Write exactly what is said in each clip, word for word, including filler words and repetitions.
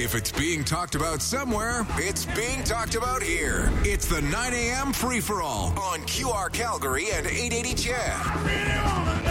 If it's being talked about somewhere, it's being talked about here. It's the nine a.m. free-for-all on Q R Calgary and eight eighty C H E D. I really wanna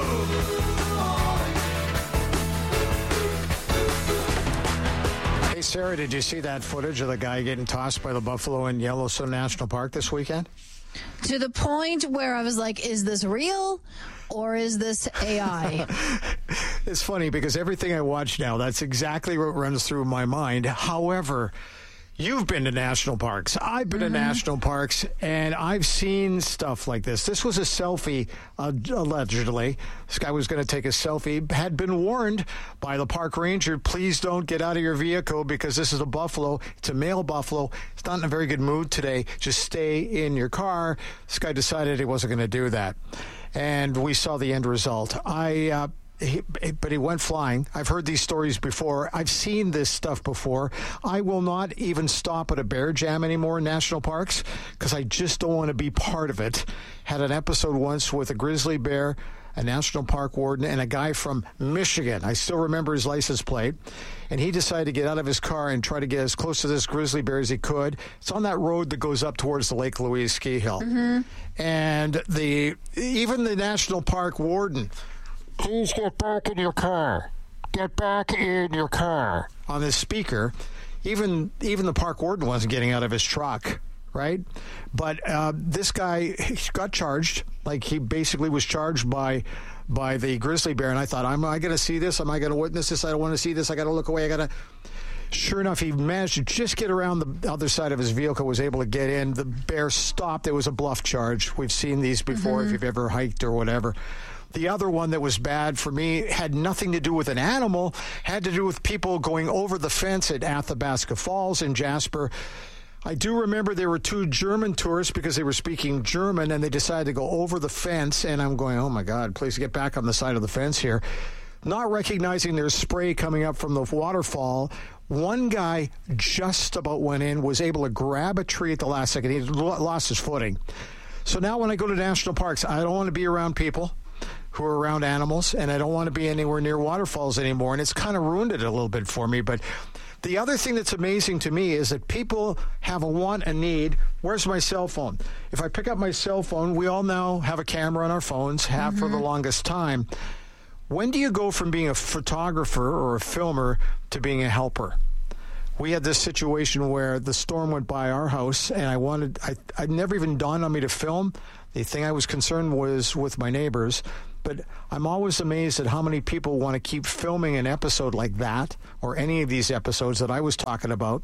know. Hey, Sarah, did you see that footage of the guy getting tossed by the buffalo in Yellowstone National Park this weekend? To the point where I was like, is this real or is this A I? It's funny because everything I watch now, that's exactly what runs through my mind. However, you've been to national parks. I've been mm-hmm. to national parks, and I've seen stuff like this. This was a selfie, uh, allegedly. This guy was going to take a selfie, had been warned by the park ranger, please don't get out of your vehicle because this is a buffalo. It's a male buffalo. It's not in a very good mood today. Just stay in your car. This guy decided he wasn't going to do that. And we saw the end result. I... Uh, He, but he went flying. I've heard these stories before. I've seen this stuff before. I will not even stop at a bear jam anymore in national parks because I just don't want to be part of it. Had an episode once with a grizzly bear, a national park warden, and a guy from Michigan. I still remember his license plate. And he decided to get out of his car and try to get as close to this grizzly bear as he could. It's on that road that goes up towards the Lake Louise ski hill. Mm-hmm. And the even the national park warden, please get back in your car. Get back in your car. On this speaker, even even the park warden wasn't getting out of his truck, right? But uh, this guy he got charged. Like he basically was charged by by the grizzly bear. And I thought, am I going to see this? Am I going to witness this? I don't want to see this. I got to look away. I got to. Sure enough, he managed to just get around the other side of his vehicle, was able to get in. The bear stopped. It was a bluff charge. We've seen these before mm-hmm. if you've ever hiked or whatever. The other one that was bad for me had nothing to do with an animal, had to do with people going over the fence at Athabasca Falls in Jasper. I do remember there were two German tourists because they were speaking German, and they decided to go over the fence, and I'm going, oh, my God, please get back on the side of the fence here. Not recognizing there's spray coming up from the waterfall. One guy just about went in, was able to grab a tree at the last second. He lost his footing. So now when I go to national parks, I don't want to be around people who are around animals, and I don't want to be anywhere near waterfalls anymore, and it's kind of ruined it a little bit for me. But the other thing that's amazing to me is that people have a want, a need. Where's my cell phone? If I pick up my cell phone, we all now have a camera on our phones, have mm-hmm. for the longest time. When do you go from being a photographer or a filmer to being a helper? We had this situation where the storm went by our house, and I wanted, I, I never even dawned on me to film. The thing I was concerned was with my neighbors. But I'm always amazed at how many people want to keep filming an episode like that or any of these episodes that I was talking about.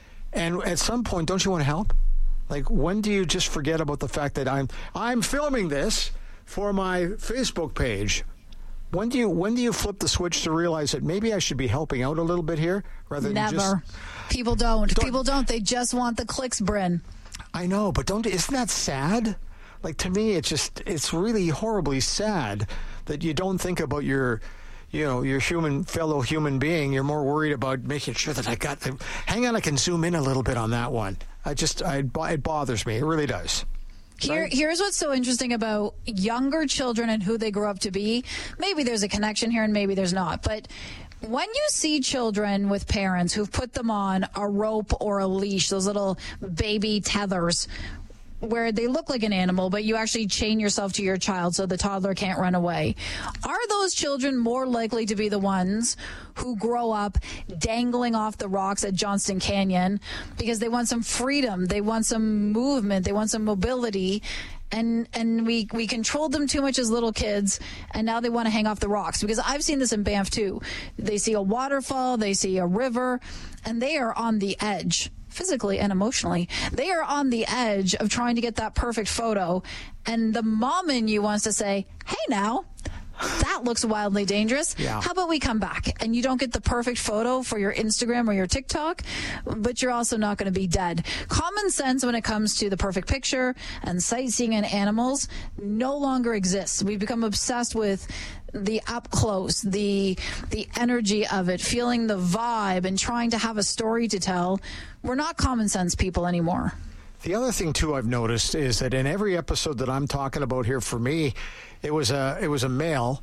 And at some point, don't you want to help? Like, when do you just forget about the fact that I'm I'm filming this for my Facebook page? When do you when do you flip the switch to realize that maybe I should be helping out a little bit here rather than Never. just... People don't. don't. People don't. They just want the clicks, Bryn. I know, but don't. Isn't that sad? Like, to me, it's just, it's really horribly sad that you don't think about your, you know, your human, fellow human being. You're more worried about making sure that I got, the, hang on, I can zoom in a little bit on that one. I just, I, it bothers me. It really does. Here, right? Here's what's so interesting about younger children and who they grow up to be. Maybe there's a connection here and maybe there's not. But when you see children with parents who've put them on a rope or a leash, those little baby tethers, where they look like an animal, but you actually chain yourself to your child so the toddler can't run away. Are those children more likely to be the ones who grow up dangling off the rocks at Johnston Canyon because they want some freedom, they want some movement, they want some mobility, and and we we controlled them too much as little kids, and now they want to hang off the rocks? Because I've seen this in Banff too. They see a waterfall, they see a river, and they are on the edge. Physically and emotionally, they are on the edge of trying to get that perfect photo, and the mom in you wants to say, hey now, that looks wildly dangerous. Yeah. How about we come back? And you don't get the perfect photo for your Instagram or your TikTok, but you're also not going to be dead. Common sense when it comes to the perfect picture and sightseeing and animals no longer exists. We've become obsessed with the up close, the the energy of it, feeling the vibe and trying to have a story to tell. We're not common sense people anymore. The other thing, too, I've noticed is that in every episode that I'm talking about here, for me, it was a it was a male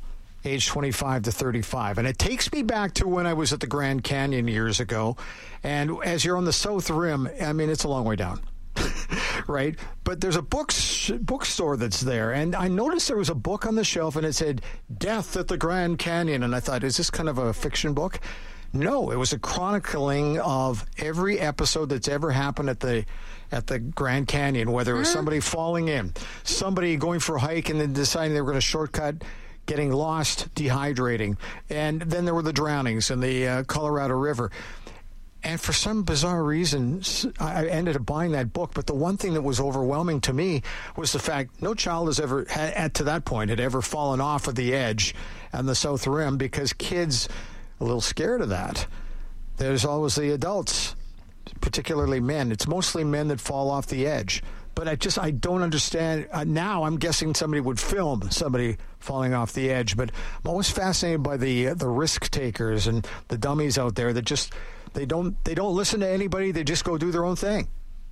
age twenty-five to thirty-five. And it takes me back to when I was at the Grand Canyon years ago. And as you're on the South Rim, I mean, it's a long way down. Right? But there's a books, bookstore that's there. And I noticed there was a book on the shelf and it said, Death at the Grand Canyon. And I thought, is this kind of a fiction book? No, it was a chronicling of every episode that's ever happened at the at the Grand Canyon, whether it was somebody falling in, somebody going for a hike and then deciding they were going to shortcut, getting lost, dehydrating. And then there were the drownings in the uh, Colorado River. And for some bizarre reason, I ended up buying that book. But the one thing that was overwhelming to me was the fact no child has ever, at to that point, had ever fallen off of the edge on the South Rim because kids a little scared of that. There's always the adults, particularly men. It's mostly men that fall off the edge. But I just, I don't understand. Uh, now I'm guessing somebody would film somebody falling off the edge. But I'm always fascinated by the uh, the risk takers and the dummies out there that just, they don't they don't listen to anybody. They just go do their own thing.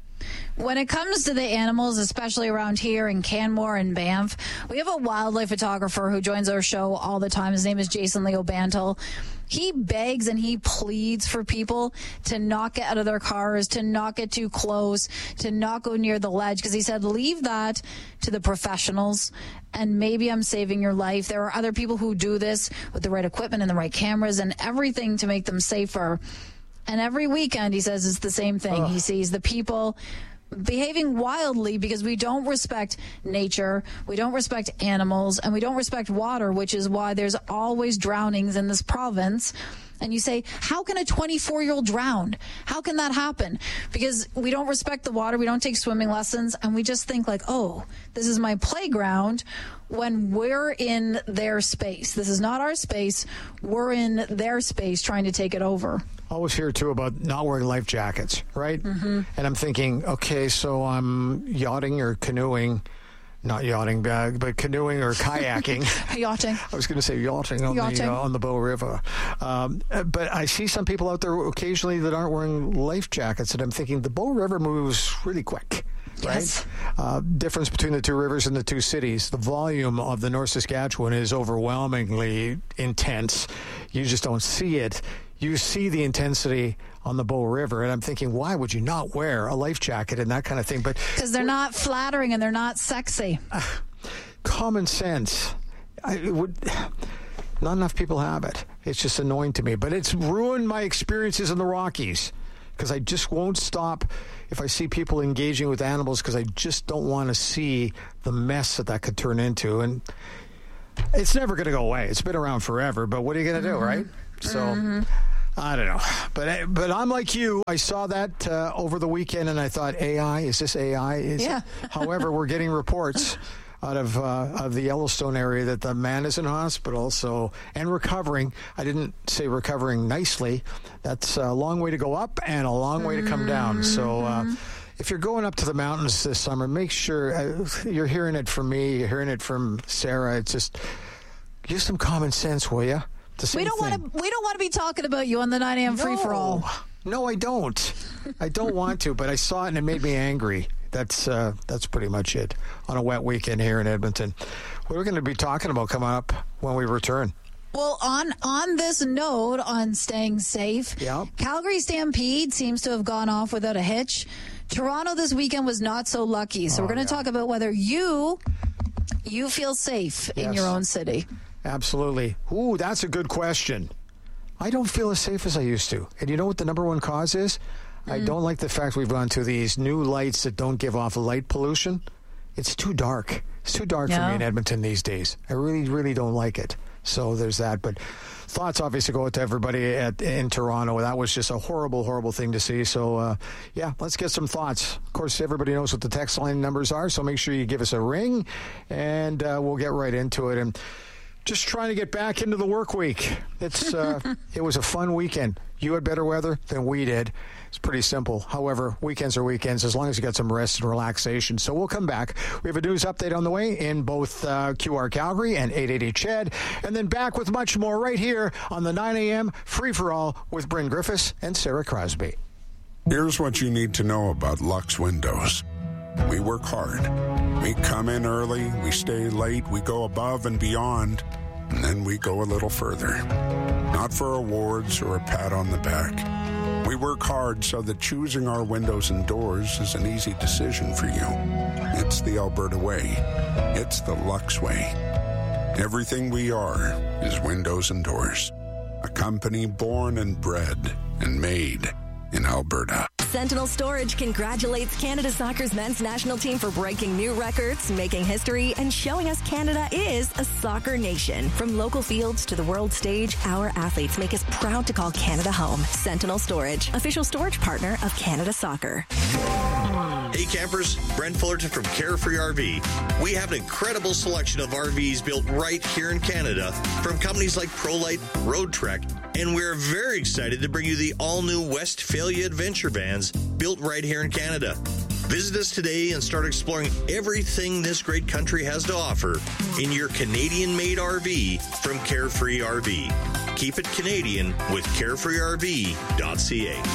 When it comes to the animals, especially around here in Canmore and Banff, we have a wildlife photographer who joins our show all the time. His name is Jason Leo Bantle. He begs and he pleads for people to not get out of their cars, to not get too close, to not go near the ledge, because he said, leave that to the professionals, and maybe I'm saving your life. There are other people who do this with the right equipment and the right cameras and everything to make them safer. And every weekend, he says, it's the same thing. Oh. He sees the people behaving wildly because we don't respect nature, we don't respect animals, and we don't respect water, which is why there's always drownings in this province. And you say, how can a twenty-four-year-old drown? How can that happen? Because we don't respect the water, we don't take swimming lessons, and we just think like, oh, this is my playground, when we're in their space. This is not our space. We're in their space trying to take it over. I always hear, too, about not wearing life jackets, right? Mm-hmm. And I'm thinking, okay, so I'm yachting or canoeing. Not yachting, but canoeing or kayaking. Yachting. I was going to say yachting on yachting. the uh, on the Bow River. Um, but I see some people out there occasionally that aren't wearing life jackets, and I'm thinking the Bow River moves really quick. Right? Yes. Uh, difference between the two rivers and the two cities. The volume of the North Saskatchewan is overwhelmingly intense. You just don't see it. You see the intensity on the Bow River, and I'm thinking, why would you not wear a life jacket and that kind of thing? But because they're not flattering and they're not sexy. Uh, common sense. I, it would. Not enough people have it. It's just annoying to me. But it's ruined my experiences in the Rockies because I just won't stop if I see people engaging with animals because I just don't want to see the mess that that could turn into. And it's never going to go away. It's been around forever. But what are you going to do, mm-hmm. right? So. Mm-hmm. I don't know, but but I'm like you. I saw that uh, over the weekend, and I thought, A I, is this A I? Is yeah. It? However, we're getting reports out of uh, of the Yellowstone area that the man is in hospital, so and recovering. I didn't say recovering nicely. That's a long way to go up and a long way to come down. So uh, if you're going up to the mountains this summer, make sure uh, you're hearing it from me. You're hearing it from Sarah. It's just use some common sense, will you? We don't want to. We don't want to be talking about you on the nine a.m. no. free for all. No, I don't. I don't want to, but I saw it and it made me angry. That's uh, that's pretty much it on a wet weekend here in Edmonton. What are we going to be talking about coming up when we return? Well, on on this note, on staying safe, yep. Calgary Stampede seems to have gone off without a hitch. Toronto this weekend was not so lucky. So oh, we're going to yeah. talk about whether you you feel safe yes. in your own city. Absolutely. Ooh, that's a good question. I don't feel as safe as I used to. And you know what the number one cause is? Mm. I don't like the fact we've gone to these new lights that don't give off light pollution. It's too dark. It's too dark yeah. for me in Edmonton these days. I really, really don't like it. So there's that. But thoughts obviously go out to everybody at, in Toronto. That was just a horrible, horrible thing to see. So, uh, yeah, let's get some thoughts. Of course, everybody knows what the text line numbers are, so make sure you give us a ring, and uh, we'll get right into it. And just trying to get back into the work week. It's uh, it was a fun weekend. You had better weather than we did. It's pretty simple. However, weekends are weekends as long as you got some rest and relaxation. So we'll come back. We have a news update on the way in both uh, Q R Calgary and eight eighty C H E D. And then back with much more right here on the nine a.m. Free-for-All with Bryn Griffiths and Sarah Crosby. Here's what you need to know about Lux Windows. We work hard. We come in early, we stay late, we go above and beyond. And then we go a little further. Not for awards or a pat on the back. We work hard so that choosing our windows and doors is an easy decision for you. It's the Alberta way. It's the Lux way. Everything we are is windows and doors. A company born and bred and made in Alberta. Sentinel Storage congratulates Canada Soccer's men's national team for breaking new records, making history, and showing us Canada is a soccer nation. From local fields to the world stage, our athletes make us proud to call Canada home. Sentinel Storage, official storage partner of Canada Soccer. Hey campers, Brent Fullerton from Carefree R V. We have an incredible selection of R Vs built right here in Canada from companies like ProLite, Road Trek, and we're very excited to bring you the all-new Westphalia Adventure Vans built right here in Canada. Visit us today and start exploring everything this great country has to offer in your Canadian-made R V from Carefree R V. Keep it Canadian with carefree r v dot c a.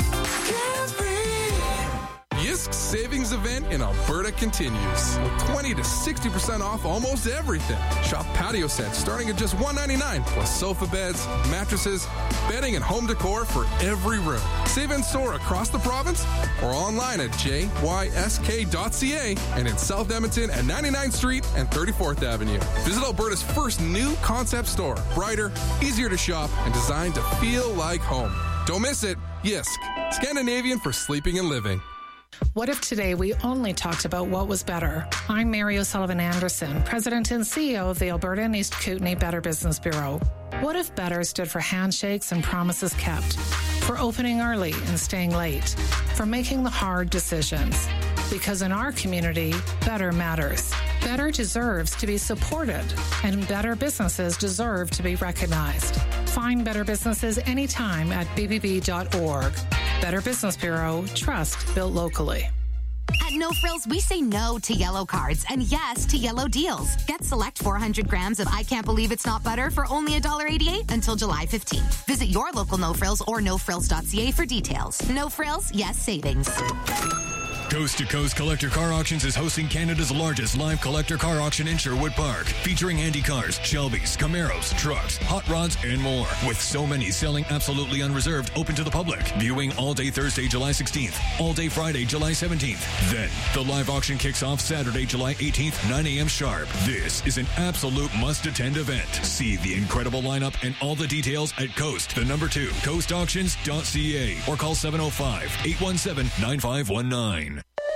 Yisk's savings event in Alberta continues with twenty to sixty percent off almost everything. Shop patio sets starting at just one dollar ninety-nine plus sofa beds, mattresses, bedding, and home decor for every room. Save in store across the province or online at j y s k dot c a and in South Edmonton at ninety-ninth Street and thirty-fourth Avenue. Visit Alberta's first new concept store. Brighter, easier to shop, and designed to feel like home. Don't miss it. Yisk, Scandinavian for sleeping and living. What if today we only talked about what was better? I'm Mary O'Sullivan Anderson, President and C E O of the Alberta and East Kootenay Better Business Bureau. What if better stood for handshakes and promises kept, for opening early and staying late, for making the hard decisions? Because in our community, better matters. Better deserves to be supported, and better businesses deserve to be recognized. Find better businesses anytime at b b b dot org. Better Business Bureau, trust built locally. At No Frills, we say no to yellow cards and yes to yellow deals. Get select four hundred grams of I Can't Believe It's Not Butter for only one dollar eighty-eight until July fifteenth. Visit your local No Frills or no frills dot c a for details. No Frills, yes savings. Coast to Coast Collector Car Auctions is hosting Canada's largest live collector car auction in Sherwood Park, featuring Andy cars, Shelbys, Camaros, trucks, hot rods, and more. With so many selling absolutely unreserved, open to the public. Viewing all day Thursday, July sixteenth, all day Friday, July seventeenth. Then, the live auction kicks off Saturday, July eighteenth, nine a.m. sharp. This is an absolute must-attend event. See the incredible lineup and all the details at Coast, the number two, coast auctions dot c a, or call seven oh five, eight one seven, nine five one nine.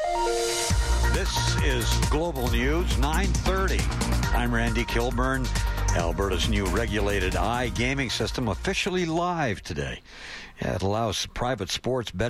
This is Global News, nine thirty. I'm Randy Kilburn. Alberta's new regulated iGaming system officially live today. Yeah, it allows private sports bettors